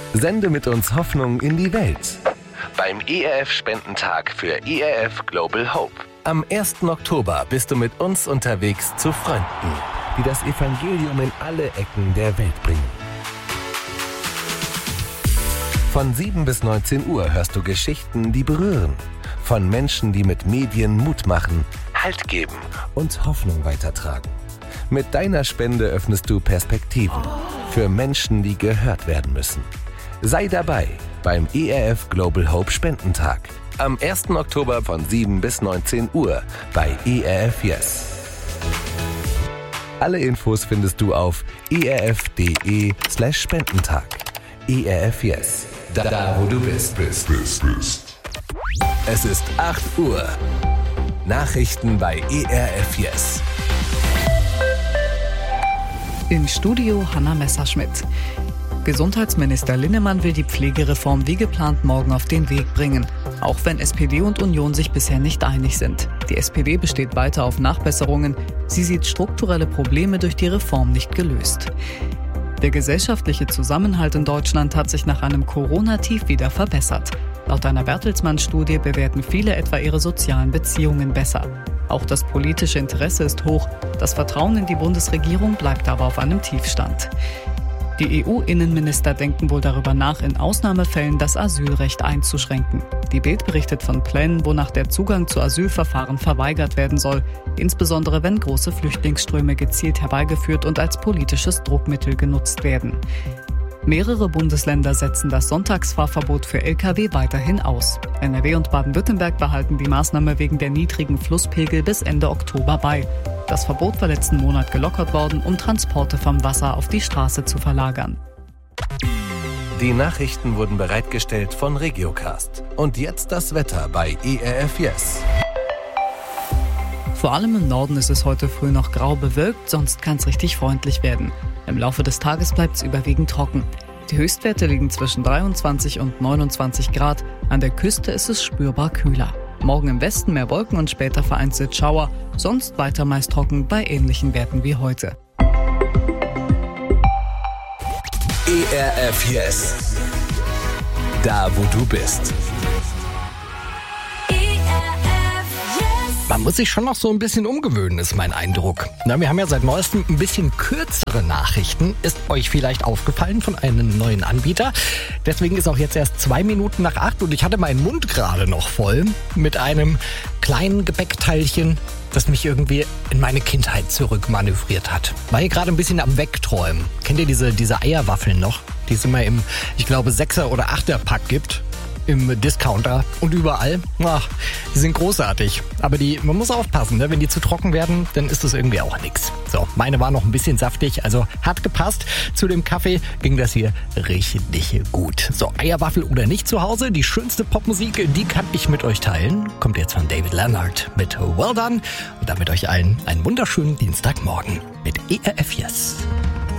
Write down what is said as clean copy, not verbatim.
Sende mit uns Hoffnung in die Welt. Beim ERF-Spendentag für ERF Global Hope. Am 1. Oktober bist du mit uns unterwegs zu Freunden, die das Evangelium in alle Ecken der Welt bringen. Von 7 bis 19 Uhr hörst du Geschichten, die berühren. Von Menschen, die mit Medien Mut machen, Halt geben und Hoffnung weitertragen. Mit deiner Spende öffnest du Perspektiven für Menschen, die gehört werden müssen. Sei dabei beim ERF Global Hope Spendentag am 1. Oktober von 7 bis 19 Uhr bei ERF Yes. Alle Infos findest du auf erf.de/Spendentag. ERF Yes. Da wo du bist. Es ist 8 Uhr. Nachrichten bei ERF Yes. Im Studio Hanna Messerschmidt. Gesundheitsminister Linnemann will die Pflegereform wie geplant morgen auf den Weg bringen, auch wenn SPD und Union sich bisher nicht einig sind. Die SPD besteht weiter auf Nachbesserungen. Sie sieht strukturelle Probleme durch die Reform nicht gelöst. Der gesellschaftliche Zusammenhalt in Deutschland hat sich nach einem Corona-Tief wieder verbessert. Laut einer Bertelsmann-Studie bewerten viele etwa ihre sozialen Beziehungen besser. Auch das politische Interesse ist hoch. Das Vertrauen in die Bundesregierung bleibt aber auf einem Tiefstand. Die EU-Innenminister denken wohl darüber nach, in Ausnahmefällen das Asylrecht einzuschränken. Die Bild berichtet von Plänen, wonach der Zugang zu Asylverfahren verweigert werden soll, insbesondere wenn große Flüchtlingsströme gezielt herbeigeführt und als politisches Druckmittel genutzt werden. Mehrere Bundesländer setzen das Sonntagsfahrverbot für Lkw weiterhin aus. NRW und Baden-Württemberg behalten die Maßnahme wegen der niedrigen Flusspegel bis Ende Oktober bei. Das Verbot war letzten Monat gelockert worden, um Transporte vom Wasser auf die Straße zu verlagern. Die Nachrichten wurden bereitgestellt von Regiocast. Und jetzt das Wetter bei ERF Yes. Vor allem im Norden ist es heute früh noch grau bewölkt, sonst kann es richtig freundlich werden. Im Laufe des Tages bleibt es überwiegend trocken. Die Höchstwerte liegen zwischen 23 und 29 Grad. An der Küste ist es spürbar kühler. Morgen im Westen mehr Wolken und später vereinzelt Schauer. Sonst weiter meist trocken bei ähnlichen Werten wie heute. ERF Yes. Da wo du bist. Man muss sich schon noch so ein bisschen umgewöhnen, ist mein Eindruck. Wir haben ja seit neuestem ein bisschen kürzere Nachrichten. Ist euch vielleicht aufgefallen von einem neuen Anbieter? Deswegen ist auch jetzt erst 2 Minuten nach 8 und ich hatte meinen Mund gerade noch voll mit einem kleinen Gebäckteilchen, das mich irgendwie in meine Kindheit zurückmanövriert hat. War hier gerade ein bisschen am Wegträumen. Kennt ihr diese Eierwaffeln noch? Die es immer im, ich glaube, 6er oder 8er Pack gibt? Im Discounter und überall. Ach, die sind großartig. Aber man muss aufpassen, ne? Wenn die zu trocken werden, dann ist das irgendwie auch nix. So, meine war noch ein bisschen saftig, also hat gepasst. Zu dem Kaffee ging das hier richtig gut. So, Eierwaffel oder nicht zu Hause, die schönste Popmusik, die kann ich mit euch teilen. Kommt jetzt von David Leonard mit Well Done. Und damit euch allen einen wunderschönen Dienstagmorgen mit ERF Yes.